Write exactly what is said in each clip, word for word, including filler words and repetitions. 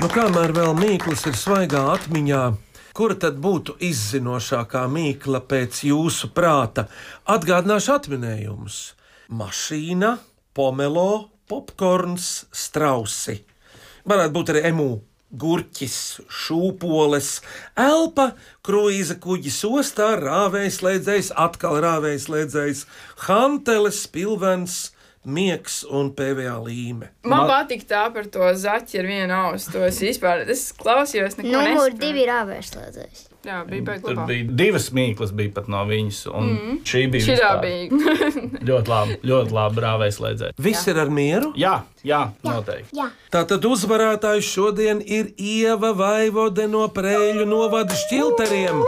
Nu, kamēr vēl mīklas ir svaigā atmiņā, kura tad būtu izzinošākā mīkla pēc jūsu prāta? Atgādināšu atminējumus. Mašīna, pomelo, popkorns, strausi. Varētu būt arī emu, gurķis, šūpoles, elpa, kruīza kuģis ostā, rāvējslēdzējs, atkal rāvējslēdzējs, hanteles, pilvens, miegs un P V A līme. Man patīk tā par to zaķi ar vienu ausu. To es vispār, es klausījos, neko nesaprotu. Numur divi ir rāvējslēdzējs. Jā, bija baigi Tur labā. bija divas mīklas bija pat no viņas, un mm. šī bija Šitā vispār bija. ļoti labi, ļoti labi rāvējslēdzēja. Viss ir ar mieru? Jā, jā, noteikti. Jā. Tātad uzvarētājs šodien ir Ieva Vaivode no Prēļu novada Šķilteriem.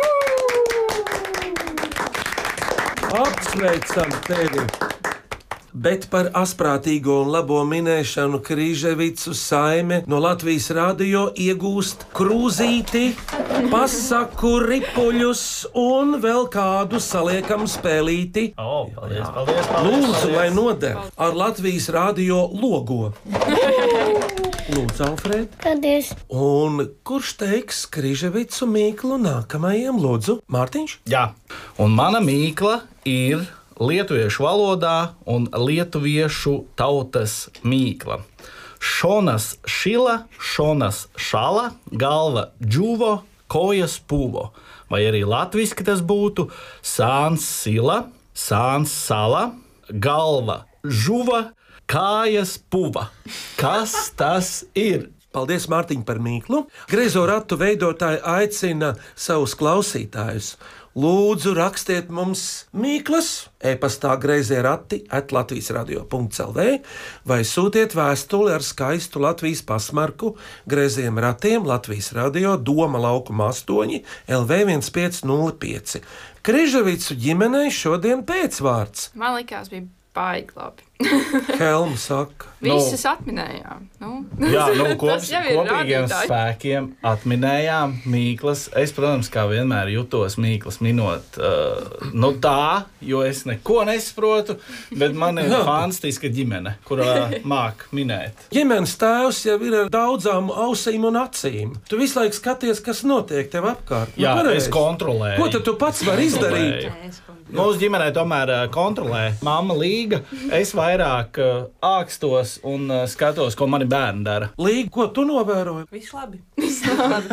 Apsveicam tevi! Bet par asprātīgo un labo minēšanu Krīževicu saime no Latvijas radio iegūst krūzīti, pasaku ripuļus un vēl kādu saliekamu spēlīti. O, paldies, paldies, paldies. Lūdzu, lai noder ar Latvijas radio logo. Lūdzu, Alfred. Paldies. Un kurš teiks Krīževicu mīklu nākamajam, lūdzu? Mārtiņš? Jā, un mana mīkla ir lietuviešu valodā un lietuviešu tautas mīkla. Šonas šila, šonas šala, galva džuvo, kojas puvo. Vai arī latviski tas būtu sāns sila, sāns sala, galva žuva, kājas puva. Kas tas ir? Paldies, Mārtiņ, par mīklu. Greizo ratu veidotāji aicina savus klausītājus. Lūdzu, rakstiet mums mīklas, e-pastā greizie rati at latvijas radio punkts l v vai sūtiet vēstuli ar skaistu Latvijas pasmarku greiziem ratiem Latvijas radio Doma laukuma astoņi L V viens pieci nulle pieci. Križevicu ģimenei šodien pēcvārds. Man likās, bija baigi labi. Helma saka. Visus atminējām. Nu. Jā, nu, Tas kops, jau ir kopīgiem rādītāji. spēkiem atminējām mīklas. Es, protams, kā vienmēr jutos mīklas minot uh, nu tā, jo es neko nesaprotu, bet man ir fantastiska ģimene, kurā māk minēt. Ģimenes tēvs jau ir ar daudzām ausīm un acīm. Tu visu laiku skaties, kas notiek tev apkārt. Jā, pareizi. es kontrolēju. Ko tad tu pats vari izdarīt? Mūsu ģimenē tomēr uh, kontrolē mamma Līga. Es vairāk uh, ākstos un uh, skatos, ko mani bērni dara. Līga, ko tu novēroji? Viss labi.